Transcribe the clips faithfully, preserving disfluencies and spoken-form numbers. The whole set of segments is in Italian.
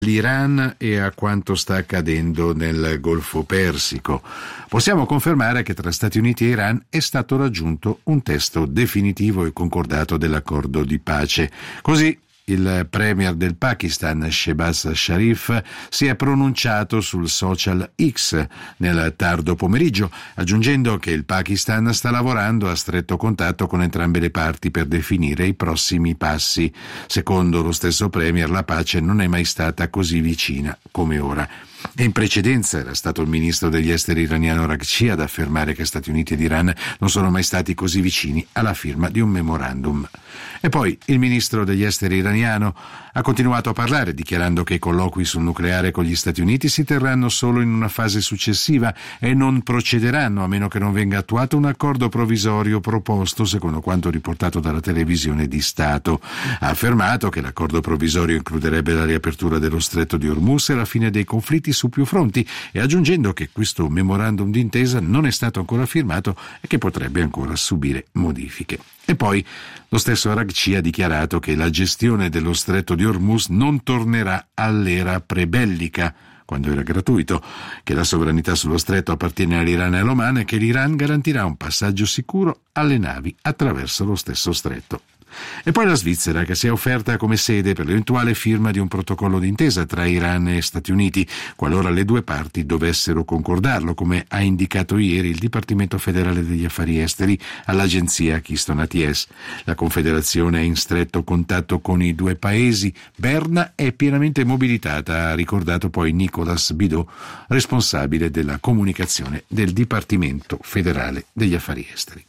l'Iran e a quanto sta accadendo nel Golfo Persico. Possiamo confermare che tra Stati Uniti e Iran è stato raggiunto un testo definitivo e concordato dell'accordo di pace. Così il premier del Pakistan, Shehbaz Sharif, si è pronunciato sul social X nel tardo pomeriggio, aggiungendo che il Pakistan sta lavorando a stretto contatto con entrambe le parti per definire i prossimi passi. Secondo lo stesso premier, la pace non è mai stata così vicina come ora. E in precedenza era stato il ministro degli esteri iraniano Araghchi ad affermare che Stati Uniti ed Iran non sono mai stati così vicini alla firma di un memorandum. E poi il ministro degli esteri iraniano ha continuato a parlare, dichiarando che i colloqui sul nucleare con gli Stati Uniti si terranno solo in una fase successiva e non procederanno a meno che non venga attuato un accordo provvisorio proposto, secondo quanto riportato dalla televisione di Stato. Ha affermato che l'accordo provvisorio includerebbe la riapertura dello stretto di Hormuz e la fine dei conflitti su più fronti, e aggiungendo che questo memorandum d'intesa non è stato ancora firmato e che potrebbe ancora subire modifiche. E poi lo stesso Araghchi ha dichiarato che la gestione dello stretto di Hormuz non tornerà all'era prebellica, quando era gratuito, che la sovranità sullo stretto appartiene all'Iran e all'Oman e che l'Iran garantirà un passaggio sicuro alle navi attraverso lo stesso stretto. E poi la Svizzera, che si è offerta come sede per l'eventuale firma di un protocollo d'intesa tra Iran e Stati Uniti, qualora le due parti dovessero concordarlo, come ha indicato ieri il Dipartimento federale degli affari esteri all'agenzia Keystone A T S. La Confederazione è in stretto contatto con i due paesi. Berna è pienamente mobilitata, ha ricordato poi Nicolas Bidot, responsabile della comunicazione del Dipartimento federale degli affari esteri.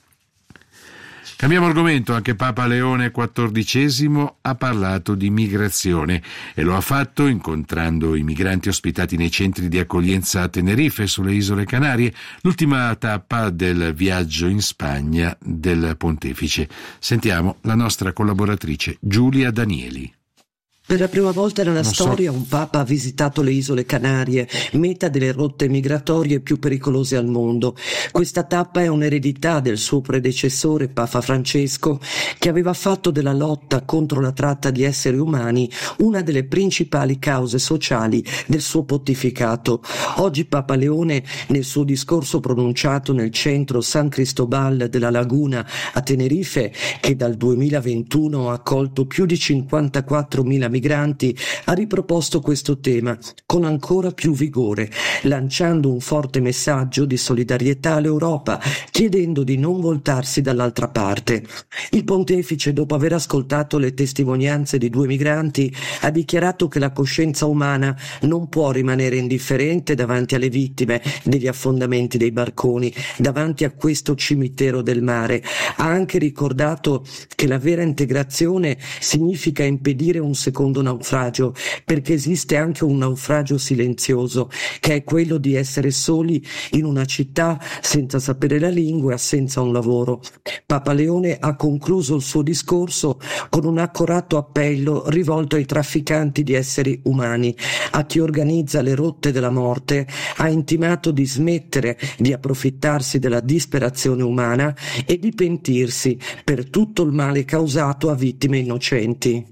Cambiamo argomento. Anche Papa Leone quattordicesimo ha parlato di migrazione e lo ha fatto incontrando i migranti ospitati nei centri di accoglienza a Tenerife, sulle isole Canarie, l'ultima tappa del viaggio in Spagna del Pontefice. Sentiamo la nostra collaboratrice Giulia Danieli. Per la prima volta nella Non so. storia un Papa ha visitato le isole Canarie, meta delle rotte migratorie più pericolose al mondo. Questa tappa è un'eredità del suo predecessore, Papa Francesco, che aveva fatto della lotta contro la tratta di esseri umani una delle principali cause sociali del suo pontificato. Oggi Papa Leone, nel suo discorso pronunciato nel centro San Cristobal della Laguna a Tenerife, che dal duemilaventuno ha accolto più di cinquantaquattromila migranti, ha riproposto questo tema con ancora più vigore, lanciando un forte messaggio di solidarietà all'Europa, chiedendo di non voltarsi dall'altra parte. Il pontefice, dopo aver ascoltato le testimonianze di due migranti, ha dichiarato che la coscienza umana non può rimanere indifferente davanti alle vittime degli affondamenti dei barconi, davanti a questo cimitero del mare. Ha anche ricordato che la vera integrazione significa impedire un secondo naufragio, perché esiste anche un naufragio silenzioso, che è quello di essere soli in una città senza sapere la lingua, senza un lavoro. Papa Leone ha concluso il suo discorso con un accorato appello rivolto ai trafficanti di esseri umani, a chi organizza le rotte della morte. Ha intimato di smettere di approfittarsi della disperazione umana e di pentirsi per tutto il male causato a vittime innocenti.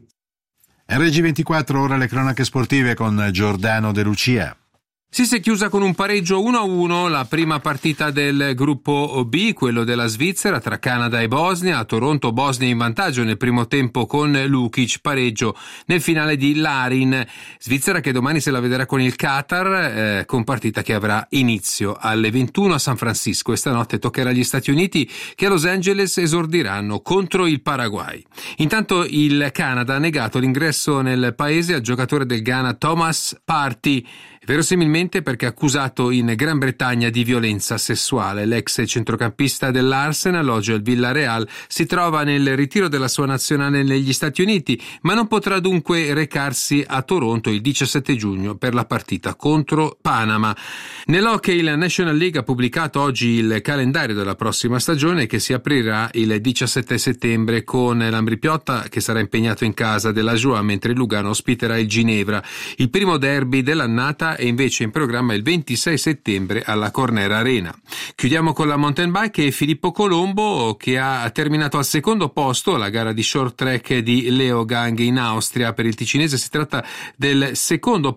R G ventiquattro, ora le cronache sportive con Giordano De Lucia. Si si è chiusa con un pareggio uno a uno la prima partita del gruppo B, quello della Svizzera, tra Canada e Bosnia. A Toronto Bosnia in vantaggio nel primo tempo con Lukic, pareggio nel finale di Larin. Svizzera che domani se la vedrà con il Qatar, eh, con partita che avrà inizio alle ventuno a San Francisco, e stanotte toccherà agli Stati Uniti, che a Los Angeles esordiranno contro il Paraguay. Intanto il Canada ha negato l'ingresso nel paese al giocatore del Ghana Thomas Partey, verosimilmente perché accusato in Gran Bretagna di violenza sessuale. L'ex centrocampista dell'Arsenal, oggi al Villarreal, si trova nel ritiro della sua nazionale negli Stati Uniti, ma non potrà dunque recarsi a Toronto il diciassette giugno per la partita contro Panama. Nell'hockey la National League ha pubblicato oggi il calendario della prossima stagione, che si aprirà il diciassette settembre con l'Ambrì-Piotta che sarà impegnato in casa della Joie, mentre Lugano ospiterà il Ginevra. Il primo derby dell'annata è invece in programma il ventisei settembre alla Corner Arena. Chiudiamo con la mountain bike e Filippo Colombo, che ha terminato al secondo posto la gara di short track di Leogang in Austria. Per il ticinese si tratta del secondo